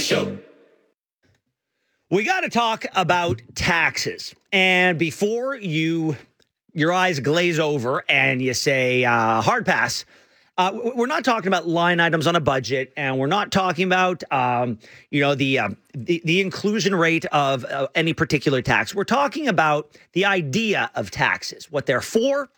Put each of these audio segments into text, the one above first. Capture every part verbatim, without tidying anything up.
Show. We got to talk about taxes. And before you, your eyes glaze over and you say, uh, hard pass, uh, we're not talking about line items on a budget, and we're not talking about, um, you know, the, uh, the the inclusion rate of uh, any particular tax. We're talking about the idea of taxes, what they're for,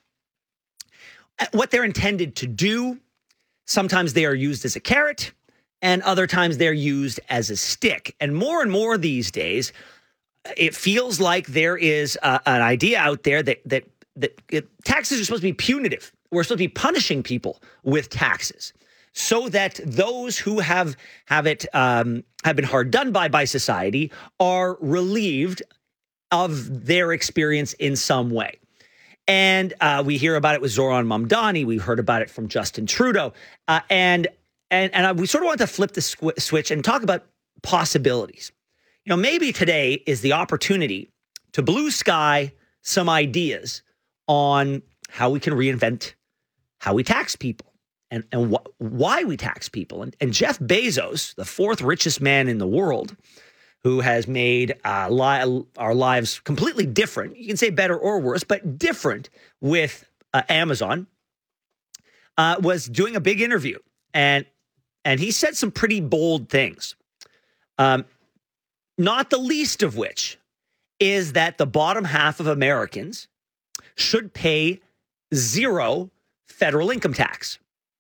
what they're intended to do. Sometimes they are used as a carrot, and other times they're used as a stick. And more and more these days, it feels like there is uh, an idea out there that that that it, taxes are supposed to be punitive. We're supposed to be punishing people with taxes so that those who have have it um, have been hard done by by society are relieved of their experience in some way. And uh, we hear about it with Zoran Mamdani. We heard about it from Justin Trudeau. Uh, and and and we sort of want to flip the squ- switch and talk about possibilities. You know, maybe today is the opportunity to blue sky some ideas on how we can reinvent how we tax people and, and wh- why we tax people. And, and Jeff Bezos, the fourth richest man in the world, who has made uh, li- our lives completely different. You can say better or worse, but different with uh, Amazon, uh, was doing a big interview. And and he said some pretty bold things, um, not the least of which is that the bottom half of Americans should pay zero federal income tax.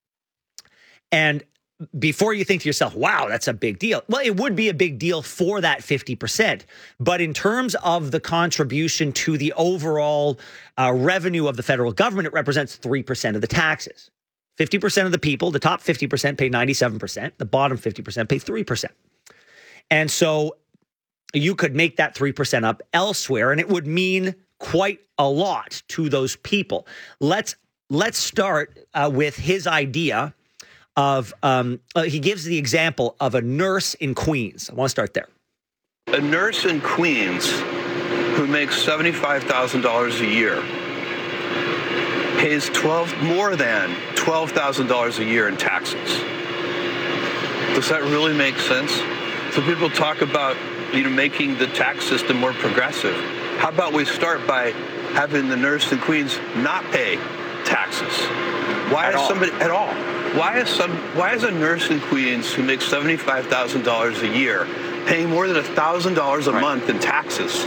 And before you think to yourself, wow, that's a big deal. Well, it would be a big deal for that fifty percent. But in terms of the contribution to the overall uh, revenue of the federal government, it represents three percent of the taxes. fifty percent of the people, the top fifty percent pay ninety-seven percent. The bottom fifty percent pay three percent. And so you could make that three percent up elsewhere, and it would mean quite a lot to those people. Let's, let's start uh, with his idea of, um, uh, he gives the example of a nurse in Queens. I want to start there. A nurse in Queens who makes seventy-five thousand dollars a year pays twelve more than twelve thousand dollars a year in taxes. Does that really make sense? So people talk about, you know, making the tax system more progressive. How about we start by having the nurse in Queens not pay taxes? Why At is all. somebody at all? Why is some? Why is a nurse in Queens who makes seventy-five thousand dollars a year paying more than a thousand dollars a Right. month in taxes?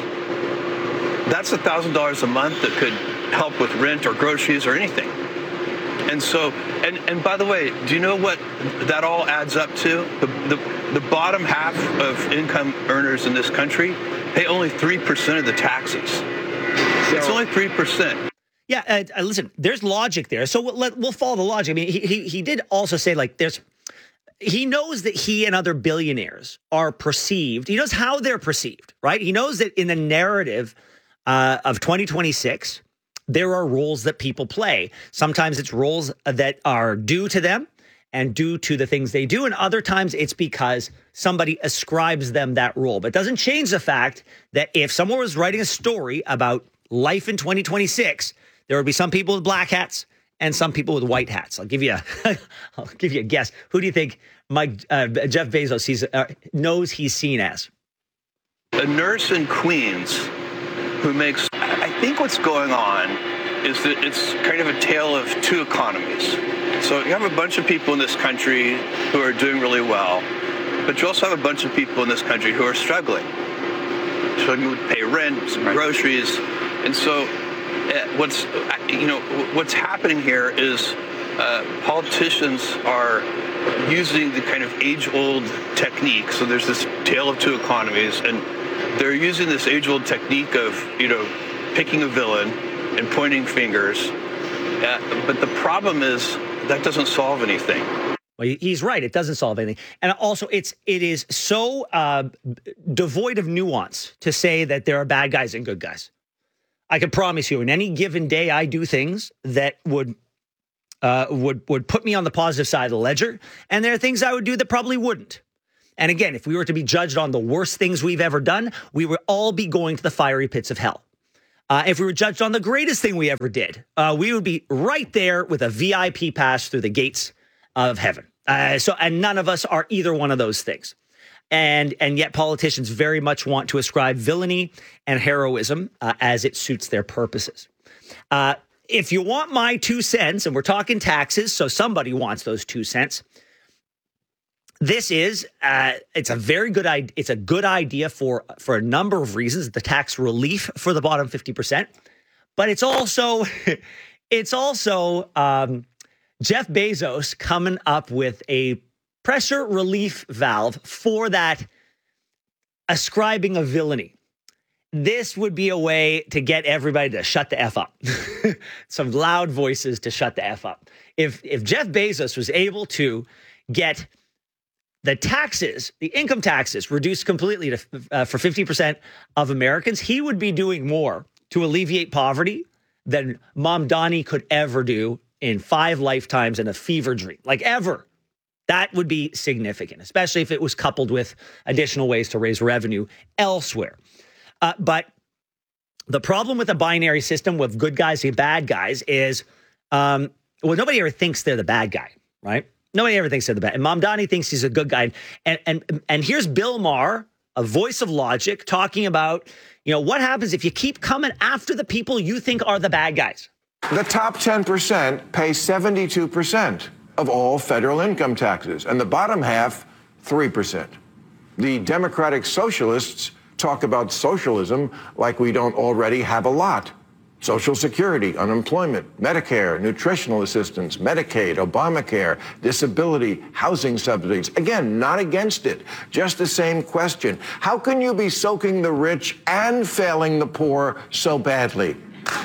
That's a thousand dollars a month that could help with rent or groceries or anything. And so, and and by the way, do you know what that all adds up to? The the, the bottom half of income earners in this country pay only three percent of the taxes. So, It's only three percent. Yeah, uh, uh, listen, there's logic there. So we'll, let, we'll follow the logic. I mean, he, he he did also say, like, there's, he knows that he and other billionaires are perceived. He knows how they're perceived, right? He knows that in the narrative uh, of twenty twenty-six, there are roles that people play. Sometimes it's roles that are due to them and due to the things they do. And other times it's because somebody ascribes them that role. But it doesn't change the fact that if someone was writing a story about life in twenty twenty-six, there would be some people with black hats and some people with white hats. I'll give you a, I'll give you a guess. Who do you think Mike uh, Jeff Bezos sees, uh, knows he's seen as? A nurse in Queens who makes, I think what's going on is that it's kind of a tale of two economies. So you have a bunch of people in this country who are doing really well, but you also have a bunch of people in this country who are struggling. Struggling to pay rent, some groceries. And so uh, what's, you know, what's happening here is uh, politicians are using the kind of age-old technique. So there's this tale of two economies, and they're using this age-old technique of, you know, picking a villain and pointing fingers. Uh, but the problem is that doesn't solve anything. Well, he's right. It doesn't solve anything. And also, it's it is so uh, devoid of nuance to say that there are bad guys and good guys. I can promise you, in any given day, I do things that would uh, would would put me on the positive side of the ledger, and there are things I would do that probably wouldn't. And again, if we were to be judged on the worst things we've ever done, we would all be going to the fiery pits of hell. Uh, if we were judged on the greatest thing we ever did, uh, we would be right there with a V I P pass through the gates of heaven. Uh, so, and none of us are either one of those things. And, and yet politicians very much want to ascribe villainy and heroism uh, as it suits their purposes. Uh, if you want my two cents, and we're talking taxes, so somebody wants those two cents, this is, uh, it's a very good idea. It's a good idea for, for a number of reasons, the tax relief for the bottom fifty percent. But it's also, it's also um, Jeff Bezos coming up with a pressure relief valve for that ascribing of villainy. This would be a way to get everybody to shut the F up. Some loud voices to shut the F up. If, if Jeff Bezos was able to get the taxes, the income taxes, reduced completely to, uh, for fifty percent of Americans, he would be doing more to alleviate poverty than Mamdani could ever do in five lifetimes in a fever dream, like ever. That would be significant, especially if it was coupled with additional ways to raise revenue elsewhere. Uh, but the problem with a binary system with good guys and bad guys is, um, well, nobody ever thinks they're the bad guy, right? Nobody ever thinks they're the bad. And Mamdani thinks he's a good guy. And and and here's Bill Maher, a voice of logic, talking about, you know, what happens if you keep coming after the people you think are the bad guys. The top ten percent pay seventy-two percent of all federal income taxes, and the bottom half, three percent. The Democratic Socialists talk about socialism like we don't already have a lot. Social Security, unemployment, Medicare, nutritional assistance, Medicaid, Obamacare, disability, housing subsidies. Again, not against it, just the same question. How can you be soaking the rich and failing the poor so badly?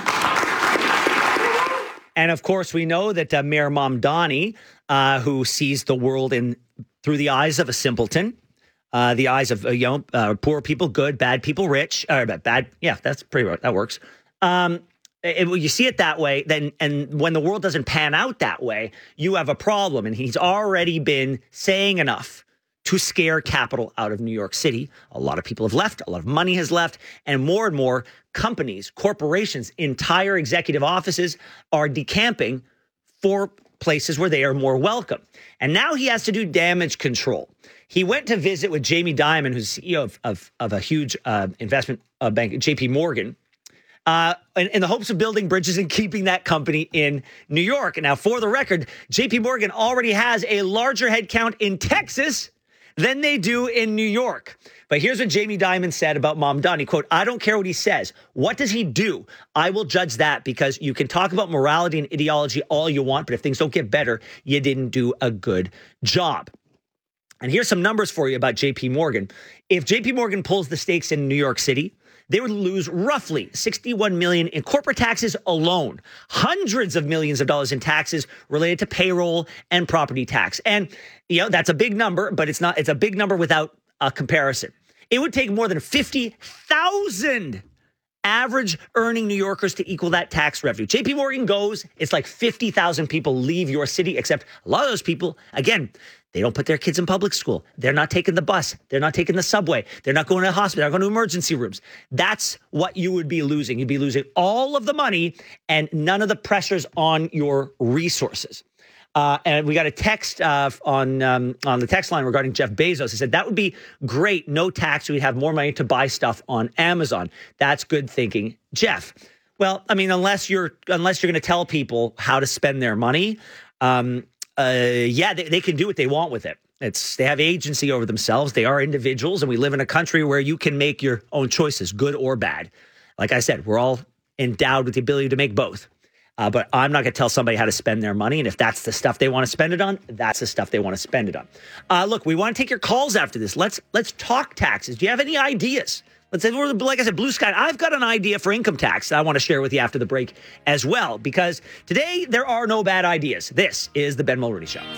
And of course, we know that uh, Mayor Mamdani, uh, who sees the world in through the eyes of a simpleton, uh, the eyes of uh, you know uh, poor people, good, bad people, rich, or uh, bad, yeah, that's pretty right. That works. Um, it, when you see it that way, then and when the world doesn't pan out that way, you have a problem. And he's already been saying enough to scare capital out of New York City. A lot of people have left. A lot of money has left. And more and more companies, corporations, entire executive offices are decamping for places where they are more welcome. And now he has to do damage control. He went to visit with Jamie Dimon, who's C E O of, of, of a huge uh, investment uh, bank, J P Morgan, uh, in, in the hopes of building bridges and keeping that company in New York. And now, for the record, J P Morgan already has a larger headcount in Texas than they do in New York. But here's what Jamie Dimon said about Mamdani, quote, "I don't care what he says. What does he do? I will judge that, because you can talk about morality and ideology all you want, but if things don't get better, you didn't do a good job." And here's some numbers for you about J P Morgan. If J P Morgan pulls the stakes in New York City, they would lose roughly sixty-one million dollars in corporate taxes alone, hundreds of millions of dollars in taxes related to payroll and property tax. And, you know, that's a big number, but it's not, it's a big number without a comparison. It would take more than fifty thousand average earning New Yorkers to equal that tax revenue. J P Morgan goes, it's like fifty thousand people leave your city, except a lot of those people, again, they don't put their kids in public school. They're not taking the bus. They're not taking the subway. They're not going to the hospital. They're not going to emergency rooms. That's what you would be losing. You'd be losing all of the money and none of the pressures on your resources. Uh, and we got a text uh, on um, on the text line regarding Jeff Bezos. He said, that would be great. No tax. We'd have more money to buy stuff on Amazon. That's good thinking, Jeff. Well, I mean, unless you're unless you're going to tell people how to spend their money, um, uh, yeah, they, they can do what they want with it. It's they have agency over themselves. They are individuals, and we live in a country where you can make your own choices, good or bad. Like I said, we're all endowed with the ability to make both. Uh, but I'm not going to tell somebody how to spend their money. And if that's the stuff they want to spend it on, that's the stuff they want to spend it on. Uh, look, we want to take your calls after this. Let's let's talk taxes. Do you have any ideas? Let's say, like I said, blue sky. I've got an idea for income tax that I want to share with you after the break as well, because today there are no bad ideas. This is the Ben Mulroney Show.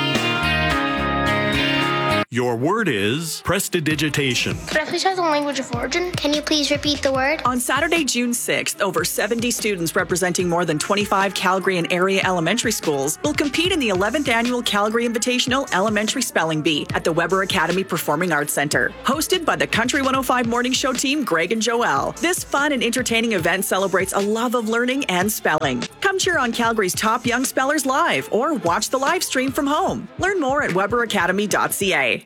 Your word is prestidigitation. Could I please have the language of origin? Can you please repeat the word? On Saturday, June sixth, over seventy students representing more than twenty-five Calgary and area elementary schools will compete in the eleventh Annual Calgary Invitational Elementary Spelling Bee at the Weber Academy Performing Arts Center. Hosted by the Country one oh five Morning Show team, Greg and Joelle. This fun and entertaining event celebrates a love of learning and spelling. Come Come cheer on Calgary's top young spellers live or watch the live stream from home. Learn more at weber academy dot c a.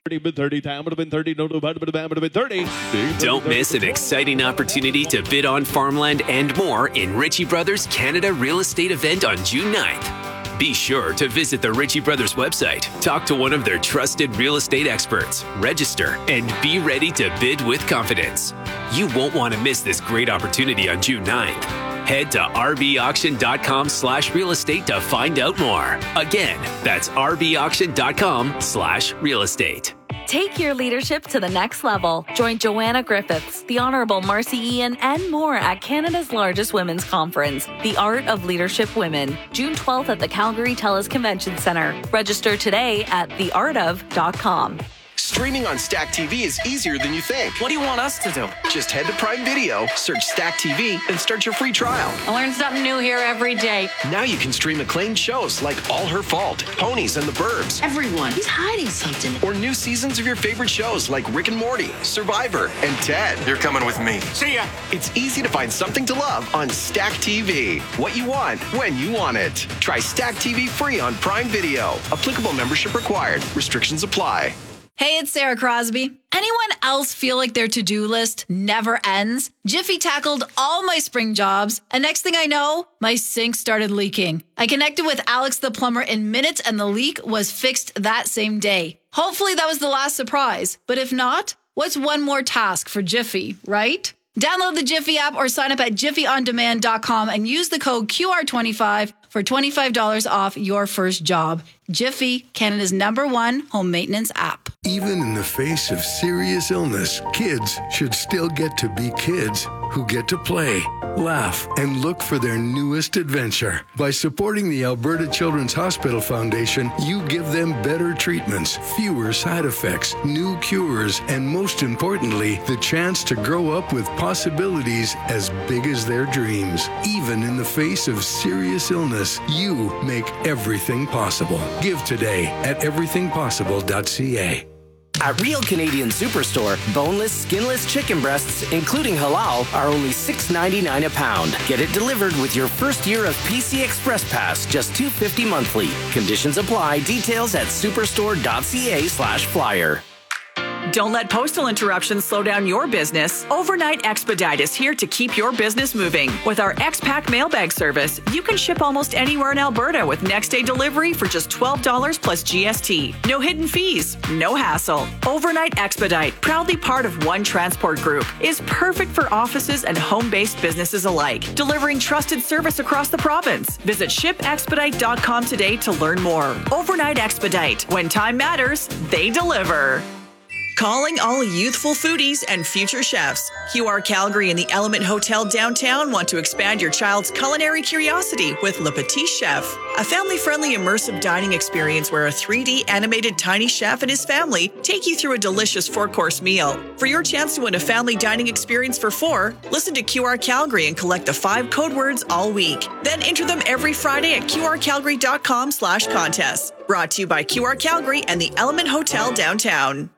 Don't miss an exciting opportunity to bid on farmland and more in Ritchie Brothers Canada Real Estate event on June ninth. Be sure to visit the Ritchie Brothers website, talk to one of their trusted real estate experts, register, and be ready to bid with confidence. You won't want to miss this great opportunity on June ninth. Head to rbauction.com slash real estate to find out more. Again, that's rbauction.com slash real estate. Take your leadership to the next level. Join Joanna Griffiths, the Honourable Marcy Ian, and more at Canada's largest women's conference, The Art of Leadership Women, June twelfth at the Calgary TELUS Convention Centre. Register today at the art of dot com. Streaming on Stack T V is easier than you think. What do you want us to do? Just head to Prime Video, search Stack T V, and start your free trial. I learn something new here every day. Now you can stream acclaimed shows like All Her Fault, Ponies, and the Burbs. Everyone, he's hiding something. Or new seasons of your favorite shows like Rick and Morty, Survivor, and Ted. You're coming with me. See ya. It's easy to find something to love on Stack T V. What you want, when you want it. Try Stack T V free on Prime Video. Applicable membership required. Restrictions apply. Hey, it's Sarah Crosby. Anyone else feel like their to-do list never ends? Jiffy tackled all my spring jobs, and next thing I know, my sink started leaking. I connected with Alex the plumber in minutes, and the leak was fixed that same day. Hopefully that was the last surprise, but if not, what's one more task for Jiffy, right? Download the Jiffy app or sign up at jiffy on demand dot com and use the code Q R twenty-five for twenty-five dollars off your first job. Jiffy, Canada's number one home maintenance app. Even in the face of serious illness, kids should still get to be kids who get to play, laugh, and look for their newest adventure. By supporting the Alberta Children's Hospital Foundation, you give them better treatments, fewer side effects, new cures, and most importantly, the chance to grow up with possibilities as big as their dreams. Even in the face of serious illness, you make everything possible. Give today at everything possible dot c a. At Real Canadian Superstore, boneless, skinless chicken breasts, including halal, are only six ninety-nine a pound. Get it delivered with your first year of P C Express Pass, just two fifty monthly. Conditions apply. Details at superstore dot c a slash flyer. Don't let postal interruptions slow down your business. Overnight Expedite is here to keep your business moving. With our X-Pack mailbag service, you can ship almost anywhere in Alberta with next day delivery for just twelve dollars plus G S T. No hidden fees, no hassle. Overnight Expedite, proudly part of One Transport Group, is perfect for offices and home-based businesses alike, delivering trusted service across the province. Visit ship expedite dot com today to learn more. Overnight Expedite. When time matters, they deliver. Calling all youthful foodies and future chefs. Q R Calgary and the Element Hotel downtown want to expand your child's culinary curiosity with Le Petit Chef, a family-friendly immersive dining experience where a three D animated tiny chef and his family take you through a delicious four-course meal. For your chance to win a family dining experience for four, listen to Q R Calgary and collect the five code words all week. Then enter them every Friday at q r calgary dot com slash contests. Brought to you by Q R Calgary and the Element Hotel downtown.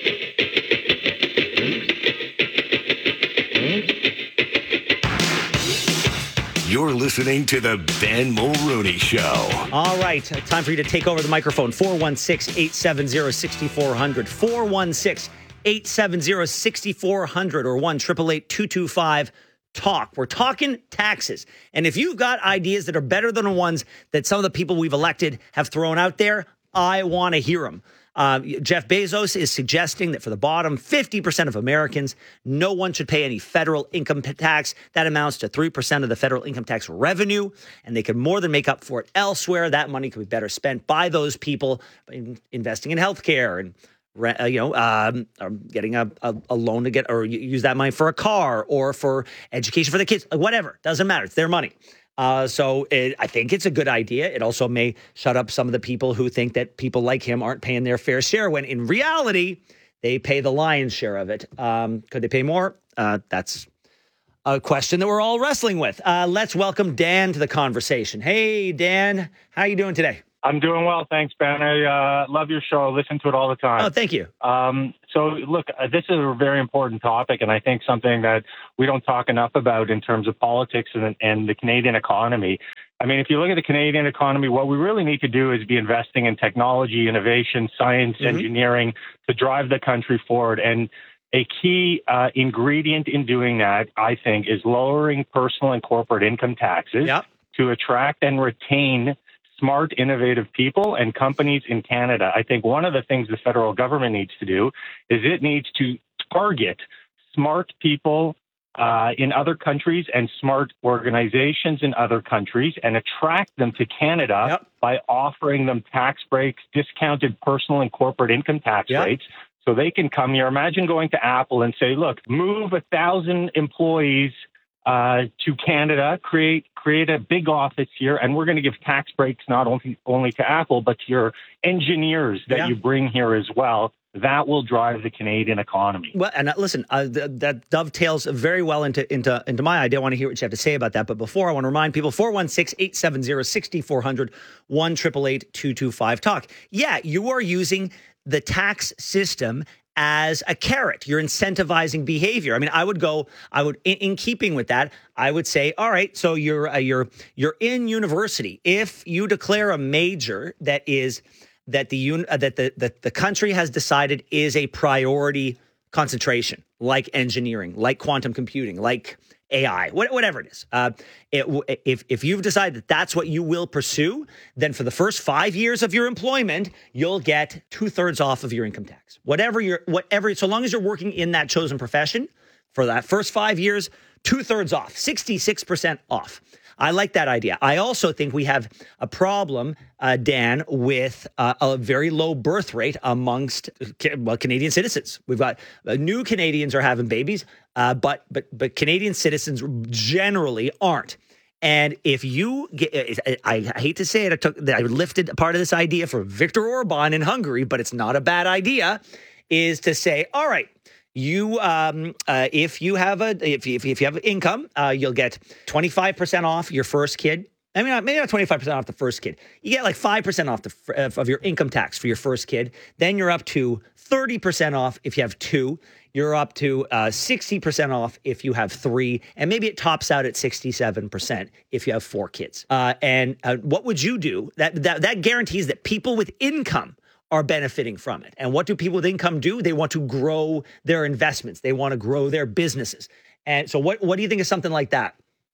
You're listening to the Ben Mulrooney Show. All right, time for you to take over the microphone. four one six, eight seven zero, six four zero zero. four one six, eight seven zero, six four zero zero or one eight eight eight, two two five, talk. We're talking taxes. And if you've got ideas that are better than the ones that some of the people we've elected have thrown out there, I want to hear them. Uh, Jeff Bezos is suggesting that for the bottom fifty percent of Americans, no one should pay any federal income tax. That amounts to three percent of the federal income tax revenue, and they could more than make up for it elsewhere. That money could be better spent by those people in investing in healthcare and uh, you know, um, or getting a, a, a loan to get or use that money for a car or for education for the kids. Whatever, doesn't matter. It's their money. Uh, so it, I think it's a good idea. It also may shut up some of the people who think that people like him aren't paying their fair share, when in reality, they pay the lion's share of it. Um, could they pay more? Uh, that's a question that we're all wrestling with. Uh, let's welcome Dan to the conversation. Hey, Dan, how are you doing today? I'm doing well, thanks, Ben. I uh, love your show. I listen to it all the time. Oh, thank you. Um, so, look, uh, this is a very important topic, and I think something that we don't talk enough about in terms of politics and, and the Canadian economy. I mean, if you look at the Canadian economy, what we really need to do is be investing in technology, innovation, science, mm-hmm. engineering to drive the country forward. And a key uh, ingredient in doing that, I think, is lowering personal and corporate income taxes yep. to attract and retain smart, innovative people and companies in Canada. I think one of the things the federal government needs to do is it needs to target smart people uh, in other countries and smart organizations in other countries and attract them to Canada yep. by offering them tax breaks, discounted personal and corporate income tax yep. rates, so they can come here. Imagine going to Apple and say, look, move a thousand employees uh, to Canada, create create a big office here, and we're going to give tax breaks not only, only to Apple, but to your engineers that yeah. you bring here as well. That will drive the Canadian economy. Well, and uh, listen, uh, th- that dovetails very well into, into, into my idea. I want to hear what you have to say about that. But before, I want to remind people, four one six, eight seven zero, six four zero zero, one eight eight eight, two two five, talk. Yeah, you are using the tax system as a carrot. You're incentivizing behavior. I mean, I would go, I would, in, in keeping with that, I would say, all right, so you're, uh, you're, you're in university. If you declare a major that is, that the, uh, that the, that the country has decided is a priority concentration, like engineering, like quantum computing, like A I, whatever it is. Uh, it, if if you've decided that that's what you will pursue, then for the first five years of your employment, you'll get two thirds off of your income tax. Whatever you're, whatever, so long as you're working in that chosen profession, for that first five years, two thirds off, sixty-six percent off. I like that idea. I also think we have a problem, uh, Dan, with uh, a very low birth rate amongst well, Canadian citizens. We've got uh, new Canadians are having babies, uh, but but but Canadian citizens generally aren't. And if you get, I, I hate to say it, I took I lifted part of this idea for Viktor Orban in Hungary, but it's not a bad idea. Is to say, all right. You, um, uh, if you have a, if you, if you have income, uh, you'll get twenty-five percent off your first kid. I mean, maybe not twenty-five percent off the first kid. You get like five percent off the uh, of your income tax for your first kid. Then you're up to thirty percent off if you have two. You're up to uh, sixty percent off if you have three. And maybe it tops out at sixty-seven percent if you have four kids. Uh, and uh, what would you do? That, that, that guarantees that people with income are benefiting from it. And what do people with income do? They want to grow their investments. They want to grow their businesses. And so what, what do you think of something like that?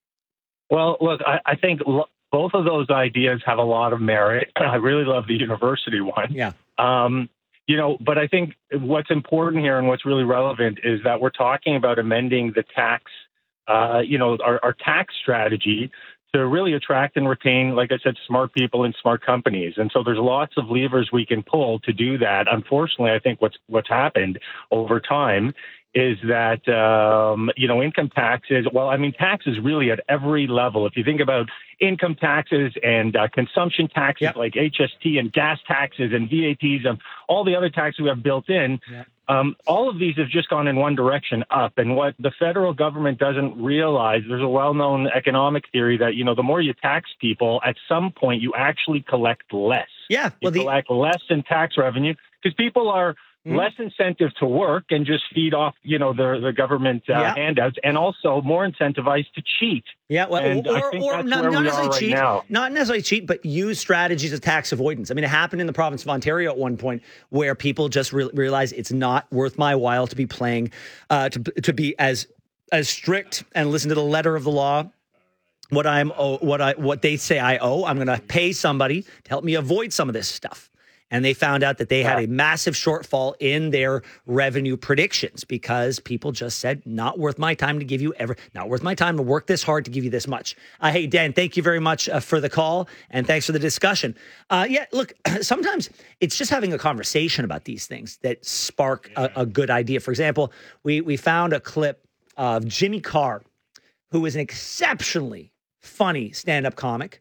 Well, look, I, I think lo- both of those ideas have a lot of merit. I really love the university one. Yeah. Um, you know, but I think what's important here and what's really relevant is that we're talking about amending the tax, uh, you know, our, our tax strategy to really attract and retain, like I said, smart people and smart companies. And so there's lots of levers we can pull to do that. Unfortunately, I think what's what's happened over time is that, um, you know, income taxes, well, I mean, taxes really at every level. If you think about income taxes and uh, consumption taxes yep. like H S T and gas taxes and V A Ts and all the other taxes we have built in, yep. um, all of these have just gone in one direction, up. And what the federal government doesn't realize, there's a well-known economic theory that, you know, the more you tax people, at some point you actually collect less. Yeah. Well, you the- collect less in tax revenue because people are Mm-hmm. less incentive to work and just feed off, you know, the the government uh, yeah. handouts, and also more incentivized to cheat. Yeah, well, and or, I think or that's not, where not we necessarily are right cheat, now. not necessarily cheat, but use strategies of tax avoidance. I mean, it happened in the province of Ontario at one point where people just re- realize it's not worth my while to be playing, uh, to to be as as strict and listen to the letter of the law. What I'm, oh, what I, what they say I owe, I'm going to pay somebody to help me avoid some of this stuff. And they found out that they had a massive shortfall in their revenue predictions because people just said, not worth my time to give you ever, not worth my time to work this hard to give you this much. Uh, hey, Dan, thank you very much uh, for the call and thanks for the discussion. Uh, yeah, look, sometimes it's just having a conversation about these things that spark a, a good idea. For example, we, we found a clip of Jimmy Carr, who is an exceptionally funny stand-up comic.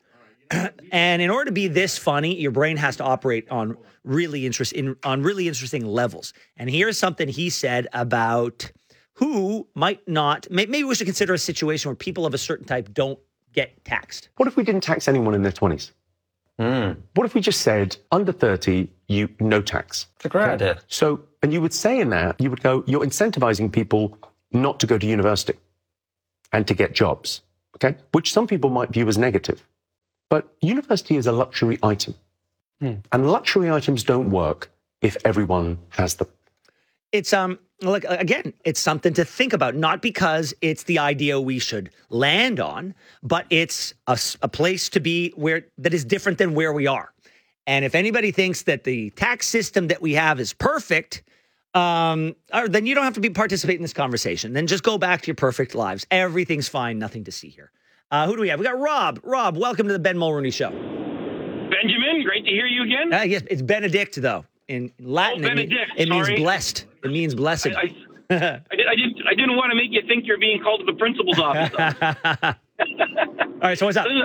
And in order to be this funny, your brain has to operate on really interest in on really interesting levels. And here's something he said about who might not. Maybe we should consider a situation where people of a certain type don't get taxed. What if we didn't tax anyone in their twenties? Mm. What if we just said under thirty, you no tax? It's a great okay. idea. So, and you would say in that, you would go, you're incentivizing people not to go to university and to get jobs, okay? Which some people might view as negative. But university is a luxury item. Hmm. And luxury items don't work if everyone has them. It's, um, like, again, it's something to think about, not because it's the idea we should land on, but it's a, a place to be where that is different than where we are. And if anybody thinks that the tax system that we have is perfect, um, or then you don't have to be participate in this conversation. Then just go back to your perfect lives. Everything's fine. Nothing to see here. Uh, who do we have? We got Rob. Rob, welcome to the Ben Mulroney Show. Benjamin, great to hear you again. Uh, yes, it's Benedict, though. In Latin, oh, it, mean, Benedict, it means sorry. blessed. It means blessed. I, I, I, did, I, did, I didn't want to make you think you're being called to the principal's office. All right, so what's up?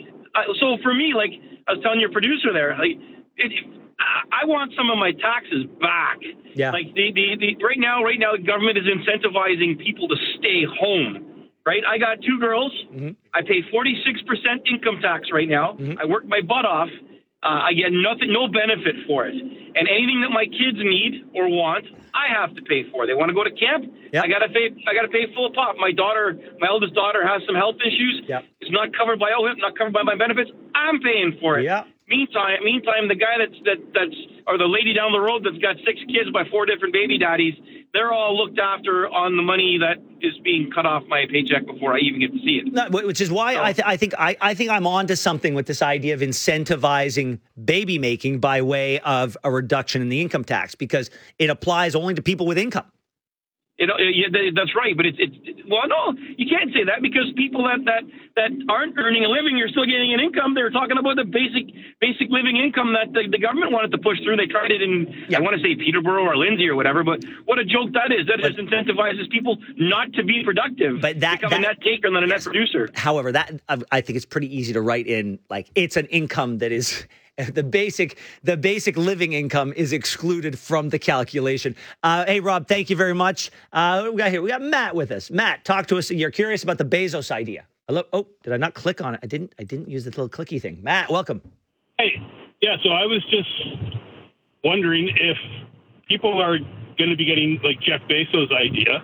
So for me, like I was telling your producer there, like it, I want some of my taxes back. Yeah. Like the, the, the right now, right now, the government is incentivizing people to stay home. Right, I got two girls. Mm-hmm. I pay forty-six percent income tax right now. Mm-hmm. I work my butt off. Uh, I get nothing, no benefit for it. And anything that my kids need or want, I have to pay for. They want to go to camp. Yep. I got to pay. I got to pay full pop. My daughter, my eldest daughter, has some health issues. Yep. It's not covered by O H I P, not covered by my benefits. I'm paying for it. Yep. Meantime, meantime, the guy that's that that's or the lady down the road that's got six kids by four different baby daddies, they're all looked after on the money that is being cut off my paycheck before I even get to see it. No, which is why so. I, th- I think I, I think I'm onto something with this idea of incentivizing baby making by way of a reduction in the income tax, because it applies only to people with income. You know, yeah, that's right, but it's it's well, no, you can't say that, because people that, that that aren't earning a living are still getting an income. They're talking about the basic basic living income that the, the government wanted to push through. They tried it in yeah. I want to say Peterborough or Lindsay or whatever, but what a joke that is. That but, just incentivizes people not to be productive, but that become that, a net taker than a yes. net producer. However, that I think it's pretty easy to write in, like, it's an income that is. The basic, the basic living income is excluded from the calculation. Uh, hey, Rob, thank you very much. Uh, what we got here? We got Matt with us. Matt, talk to us. You're curious about the Bezos idea. Hello. Oh, did I not click on it? I didn't. I didn't use the little clicky thing. Matt, welcome. Hey, yeah. So I was just wondering if people are going to be getting like Jeff Bezos' idea.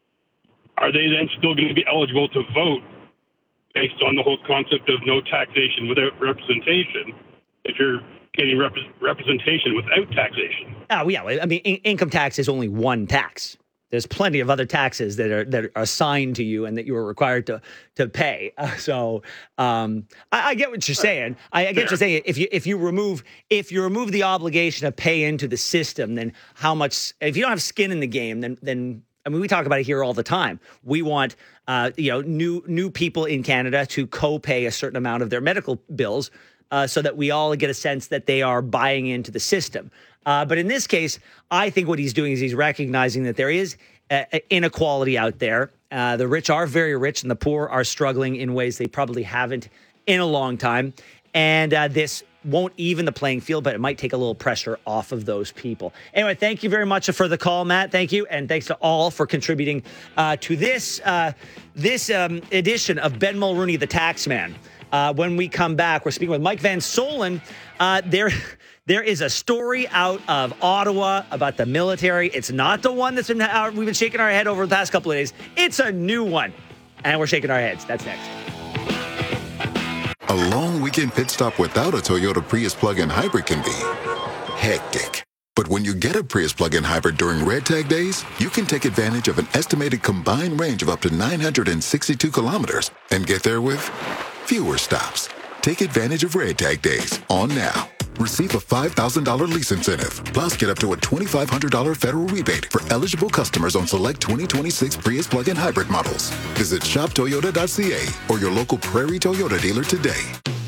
Are they then still going to be eligible to vote based on the whole concept of no taxation without representation? If you're getting rep- representation without taxation. Oh, yeah. I mean, in- income tax is only one tax. There's plenty of other taxes that are that are assigned to you and that you are required to to pay. Uh, so um, I, I get what you're saying. I, I get what you're saying. If you if you remove if you remove the obligation to pay into the system, then how much? If you don't have skin in the game, then then. I mean, we talk about it here all the time. We want, uh, you know, new new people in Canada to co-pay a certain amount of their medical bills. Uh, so that we all get a sense that they are buying into the system. Uh, but in this case, I think what he's doing is he's recognizing that there is uh, inequality out there. Uh, the rich are very rich and the poor are struggling in ways they probably haven't in a long time. And uh, this won't even the playing field, but it might take a little pressure off of those people. Anyway, thank you very much for the call, Matt. Thank you. And thanks to all for contributing uh, to this, uh, this um, edition of Ben Mulroney, the Taxman. Uh, when we come back, we're speaking with Mike Van Solen. Uh, there, there is a story out of Ottawa about the military. It's not the one that's been uh, we've been shaking our head over the past couple of days. It's a new one, and we're shaking our heads. That's next. A long weekend pit stop without a Toyota Prius plug-in hybrid can be hectic. But when you get a Prius plug-in hybrid during Red Tag days, you can take advantage of an estimated combined range of up to nine hundred sixty-two kilometers and get there with fewer stops. Take advantage of Red Tag days on now. Receive a five thousand dollars lease incentive. Plus, get up to a twenty-five hundred dollars federal rebate for eligible customers on select twenty twenty-six Prius plug-in hybrid models. Visit shop toyota dot c a or your local Prairie Toyota dealer today.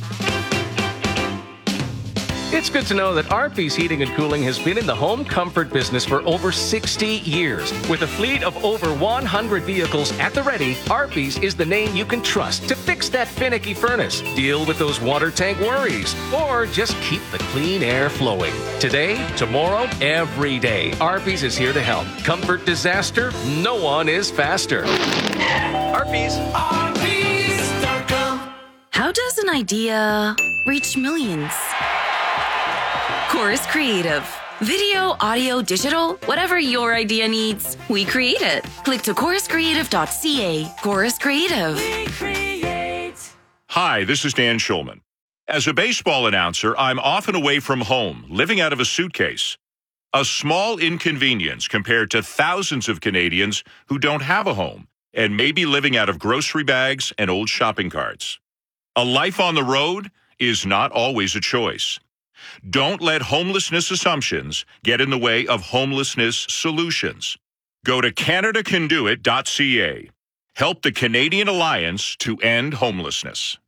It's good to know that Arby's Heating and Cooling has been in the home comfort business for over sixty years. With a fleet of over one hundred vehicles at the ready, Arby's is the name you can trust to fix that finicky furnace, deal with those water tank worries, or just keep the clean air flowing. Today, tomorrow, every day, Arby's is here to help. Comfort disaster, no one is faster. Arby's. Arby's dot com. How does an idea reach millions? Chorus Creative. Video, audio, digital, whatever your idea needs, we create it. Click to chorus creative dot c a. Chorus Creative. Hi, this is Dan Schulman. As a baseball announcer, I'm often away from home, living out of a suitcase. A small inconvenience compared to thousands of Canadians who don't have a home and may be living out of grocery bags and old shopping carts. A life on the road is not always a choice. Don't let homelessness assumptions get in the way of homelessness solutions. Go to Canada Can Do It dot C A. Help the Canadian Alliance to end homelessness.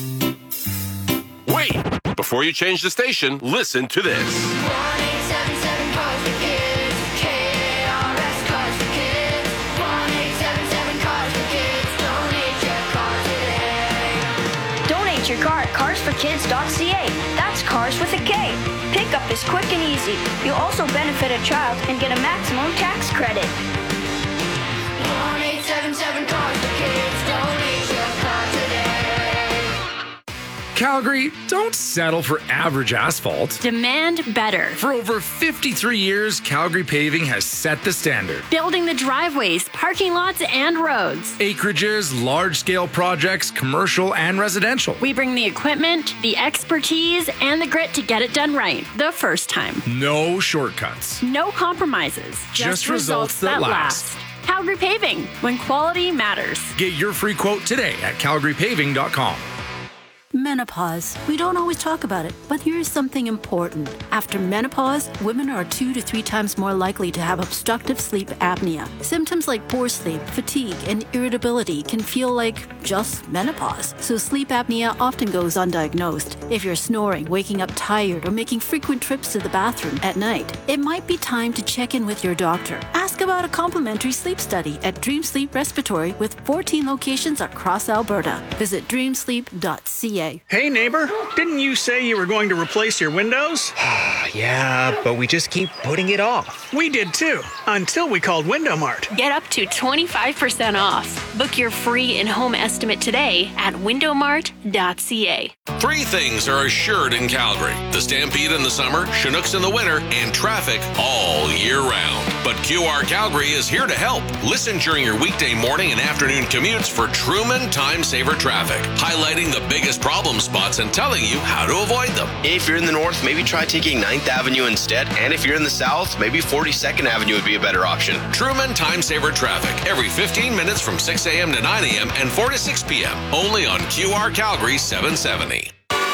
Wait! Before you change the station, listen to this. Your car at cars for kids dot C A. That's cars with a K. Pickup is quick and easy. You'll also benefit a child and get a maximum tax credit. one eight seven seven cars for kids. Donate your car today. Calgary, don't settle for average asphalt. Demand better. For over fifty-three years, Calgary Paving has set the standard. Building the driveways, parking lots, and roads. Acreages, large-scale projects, commercial and residential. We bring the equipment, the expertise, and the grit to get it done right the first time. No shortcuts. No compromises. Just, Just results, results that, that last. last. Calgary Paving, when quality matters. Get your free quote today at calgary paving dot com. Menopause. We don't always talk about it, but here is something important. After menopause, women are two to three times more likely to have obstructive sleep apnea. Symptoms like poor sleep, fatigue, and irritability can feel like just menopause. So sleep apnea often goes undiagnosed. If you're snoring, waking up tired, or making frequent trips to the bathroom at night, it might be time to check in with your doctor. Ask about a complimentary sleep study at Dream Sleep Respiratory with fourteen locations across Alberta. Visit dream sleep dot C A. Hey neighbor, didn't you say you were going to replace your windows? Yeah, but we just keep putting it off. We did too, until we called Window Mart. Get up to twenty-five percent off. Book your free in-home estimate today at window mart dot C A. Three things are assured in Calgary: the Stampede in the summer, Chinooks in the winter, and traffic all year round. But Q R Calgary is here to help. Listen during your weekday morning and afternoon commutes for Truman Time Saver Traffic, highlighting the biggest problem spots and telling you how to avoid them. If you're in the north, maybe try taking ninth Avenue instead. And if you're in the south, maybe forty-second Avenue would be a better option. Truman Time Saver Traffic, every fifteen minutes from six a.m. to nine a.m. and four to six p.m. Only on Q R Calgary seven seventy.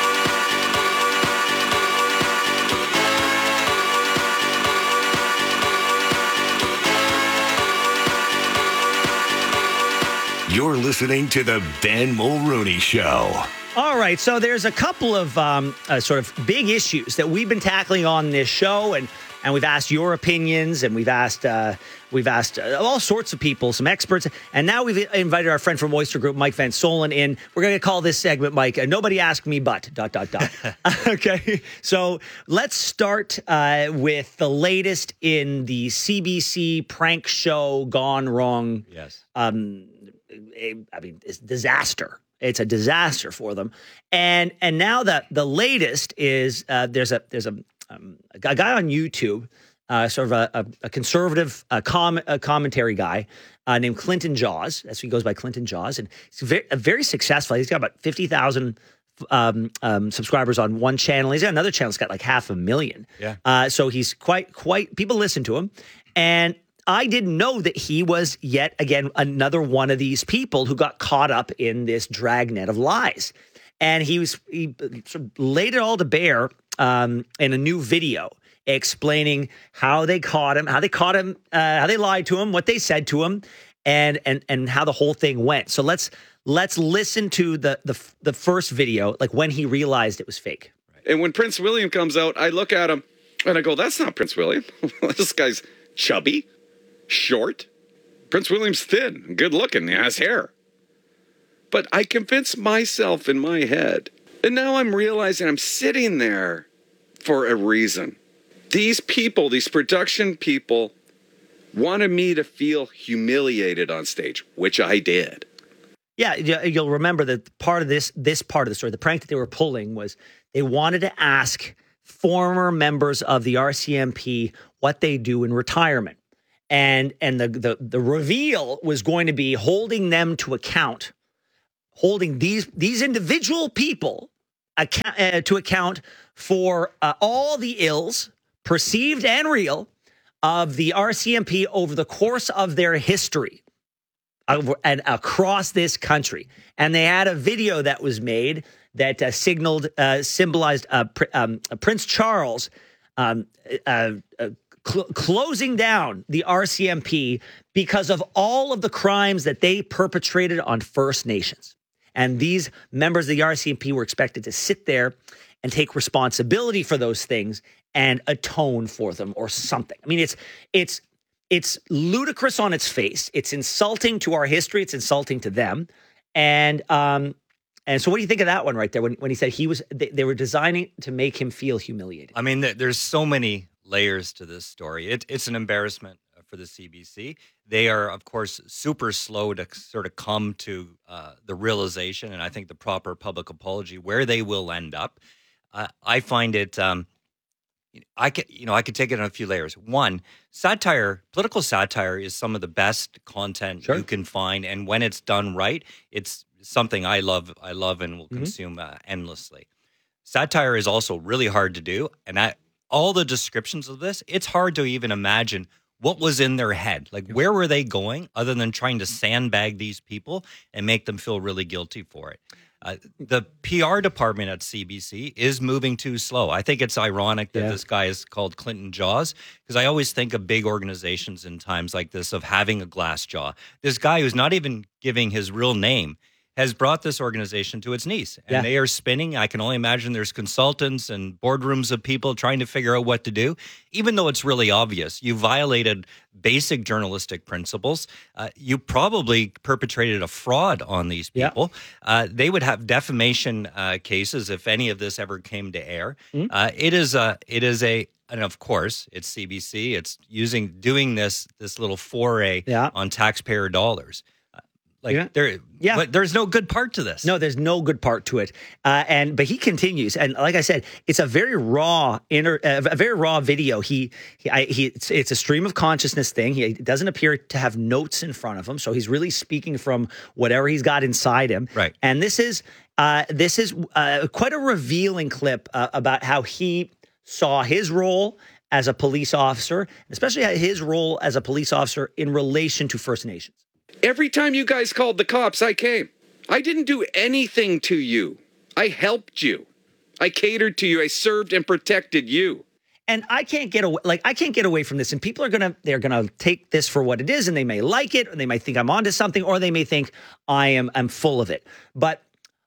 You're listening to the Ben Mulrooney Show. All right, so there's a couple of um, uh, sort of big issues that we've been tackling on this show, and and we've asked your opinions, and we've asked uh, we've asked uh, all sorts of people, some experts, and now we've invited our friend from Oyster Group, Mike Van Solen, in. We're going to call this segment, Mike, uh, Nobody Asked Me But, dot, dot, dot. Okay, so let's start uh, with the latest in the C B C prank show gone wrong. Yes. Um, I mean, it's disaster. It's a disaster for them. And and now that the latest is uh, there's a there's a, um, a guy on YouTube, uh, sort of a, a, a conservative uh, com- a commentary guy uh, named Clinton Jaws. That's who he goes by, Clinton Jaws, and he's very, very successful. He's got about fifty thousand um, um, subscribers on one channel. He's got another channel that's got like half a million. Yeah. Uh, so he's quite quite. People listen to him, and I didn't know that he was yet again another one of these people who got caught up in this dragnet of lies. And he was he sort of laid it all to bear um, in a new video explaining how they caught him, how they caught him, uh, how they lied to him, what they said to him, and and and how the whole thing went. So let's let's listen to the the the first video, like when he realized it was fake. And when Prince William comes out, I look at him and I go, "That's not Prince William. This guy's chubby, short. Prince William's thin, good looking, he has hair." But I convinced myself in my head, and now I'm realizing I'm sitting there for a reason. These people, these production people, wanted me to feel humiliated on stage, which I did. Yeah, you'll remember that part of this, this part of the story, the prank that they were pulling was they wanted to ask former members of the R C M P what they do in retirement. And and the, the the reveal was going to be holding them to account, holding these these individual people account, uh, to account for uh, all the ills, perceived and real, of the R C M P over the course of their history uh, and across this country. And they had a video that was made that uh, signaled, uh, symbolized uh, pr- um, Prince Charles um, uh, uh, cl- closing down the R C M P because of all of the crimes that they perpetrated on First Nations. And these members of the R C M P were expected to sit there and take responsibility for those things and atone for them or something. I mean, it's it's it's ludicrous on its face. It's insulting to our history. It's insulting to them. And um, and so what do you think of that one right there when, when he said he was they, they were designing to make him feel humiliated? I mean, there's so many layers to this story. It, it's an embarrassment for the C B C. They are, of course, super slow to sort of come to uh, the realization, and I think the proper public apology, where they will end up. Uh, I find it, um, I could, you know, I could take it in a few layers. One, satire, political satire is some of the best content sure. you can find, and when it's done right, it's something I love. I love and will mm-hmm. consume uh, endlessly. Satire is also really hard to do, and I, all the descriptions of this, it's hard to even imagine what was in their head. Like, where were they going other than trying to sandbag these people and make them feel really guilty for it? Uh, the P R department at C B C is moving too slow. I think it's ironic that yeah. this guy is called Clinton Jaws, because I always think of big organizations in times like this of having a glass jaw. This guy who's not even giving his real name has brought this organization to its knees, and yeah. they are spinning. I can only imagine there's consultants and boardrooms of people trying to figure out what to do, even though it's really obvious. You violated basic journalistic principles. Uh, you probably perpetrated a fraud on these people. Yeah. Uh, they would have defamation uh, cases if any of this ever came to air. Mm-hmm. Uh, it is a, it is a, and of course, it's C B C. It's using doing this this little foray yeah. on taxpayer dollars. Like yeah. there, yeah. But there's no good part to this. No, there's no good part to it. Uh, and but he continues, and like I said, it's a very raw, inter, uh, a very raw video. He, he, I, he it's, it's a stream of consciousness thing. He doesn't appear to have notes in front of him, so he's really speaking from whatever he's got inside him. Right. And this is, uh, this is uh, quite a revealing clip uh, about how he saw his role as a police officer, especially his role as a police officer in relation to First Nations. Every time you guys called the cops, I came. I didn't do anything to you. I helped you. I catered to you. I served and protected you. And I can't get away, like I can't get away from this. And people are gonna, they're gonna take this for what it is, and they may like it, and they might think I'm onto something, or they may think I am, I'm full of it. But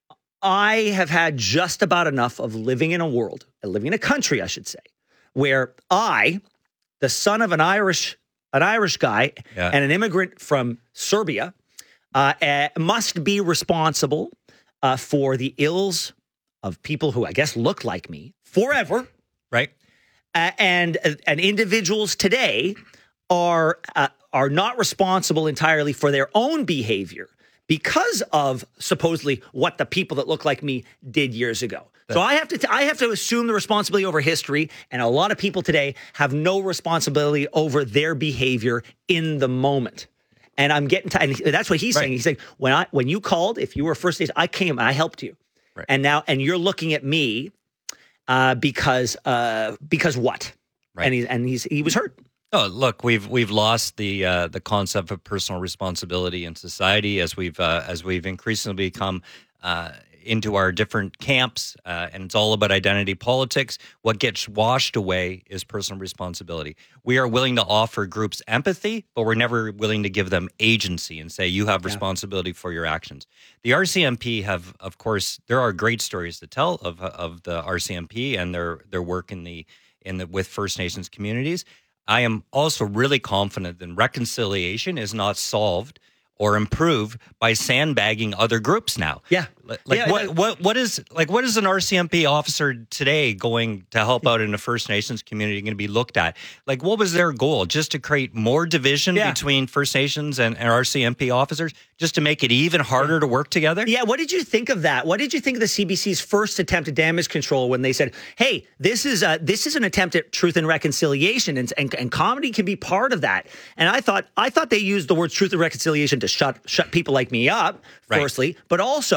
I have had just about enough of living in a world, living in a country, I should say, where I, the son of an Irish. An Irish guy yeah. and an immigrant from Serbia uh, uh, must be responsible uh, for the ills of people who I guess look like me forever, right? Uh, and uh, and individuals today are uh, are not responsible entirely for their own behavior because of supposedly what the people that look like me did years ago. So I have to t- I have to assume the responsibility over history, and a lot of people today have no responsibility over their behavior in the moment. And I'm getting to, and that's what he's right. saying. He's saying when I when you called, if you were First Nations, I came, I helped you, right. and now and you're looking at me uh, because uh, because what? Right. And he and he's he was hurt. Oh, look, we've we've lost the uh, the concept of personal responsibility in society as we've uh, as we've increasingly become. Uh, into our different camps, uh, and it's all about identity politics. What gets washed away is personal responsibility. We are willing to offer groups empathy, but we're never willing to give them agency and say, you have responsibility yeah. for your actions. The R C M P have, of course, there are great stories to tell of of the R C M P and their their work in the in the with First Nations communities. I am also really confident that reconciliation is not solved or improved by sandbagging other groups now. Yeah. Like yeah, what, what what is like what is an R C M P officer today going to help out in the First Nations community going to be looked at? Like, what was their goal? Just to create more division yeah. between First Nations and, and R C M P officers, just to make it even harder to work together? Yeah. What did you think of that? What did you think of the C B C's first attempt at damage control when they said, "Hey, this is a this is an attempt at truth and reconciliation, and and, and comedy can be part of that." And I thought I thought they used the words truth and reconciliation to shut shut people like me up, right. firstly, but also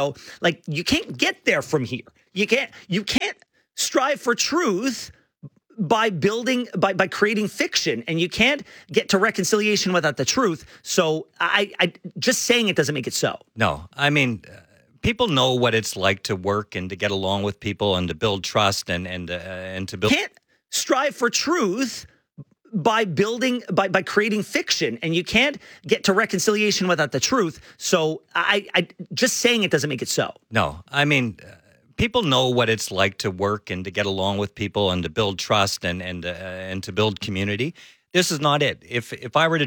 Like, you can't get there from here. You can't, you can't strive for truth by building, by, by creating fiction, and you can't get to reconciliation without the truth. So I, I just saying it doesn't make it so. No, I mean, uh, people know what it's like to work and to get along with people and to build trust and, and, uh, and to build. Can't strive for truth by building, by, by creating fiction, and you can't get to reconciliation without the truth. So I, I just saying it doesn't make it so. No, I mean, uh, people know what it's like to work and to get along with people and to build trust and and uh, and to build community. This is not it. If if I were to